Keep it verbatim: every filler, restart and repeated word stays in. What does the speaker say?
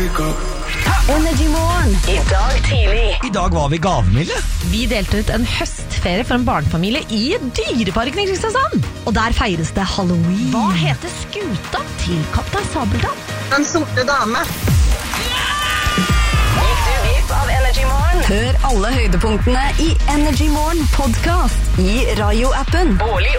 Energy Morgen. I dag tidlig. I dag var vi gavmilde. Vi delte ut en høstferie for en barnefamilie i Dyreparken i Kristiansand. Og der feires det Halloween. Hva heter skuta til Kaptein Sabeltann? Den sorte dame. Gikk du glipp av Energy Morgen? Hør alle høydepunktene i Energy Morgen podcast i Radio-appen. Bårli